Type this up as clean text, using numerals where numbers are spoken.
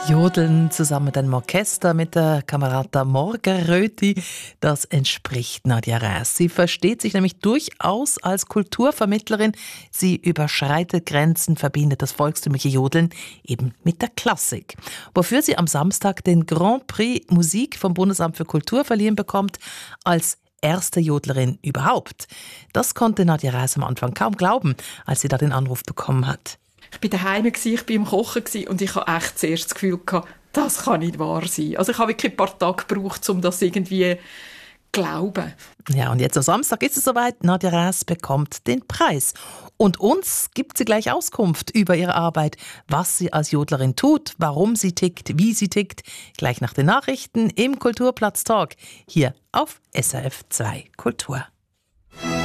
Jodeln zusammen mit einem Orchester mit der Kamerata Morgeröti, das entspricht Nadja Räs. Sie versteht sich nämlich durchaus als Kulturvermittlerin. Sie überschreitet Grenzen, verbindet das volkstümliche Jodeln eben mit der Klassik. Wofür sie am Samstag den Grand Prix Musik vom Bundesamt für Kultur verliehen bekommt, als erste Jodlerin überhaupt. Das konnte Nadja Räs am Anfang kaum glauben, als sie da den Anruf bekommen hat. Ich war daheim, ich war im Kochen und ich hatte echt zuerst das Gefühl, das kann nicht wahr sein. Also ich habe wirklich ein paar Tage gebraucht, um das irgendwie zu glauben. Ja, und jetzt am Samstag ist es soweit. Nadja Räs bekommt den Preis. Und uns gibt sie gleich Auskunft über ihre Arbeit, was sie als Jodlerin tut, warum sie tickt, wie sie tickt. Gleich nach den Nachrichten im Kulturplatz Talk hier auf SRF 2 Kultur.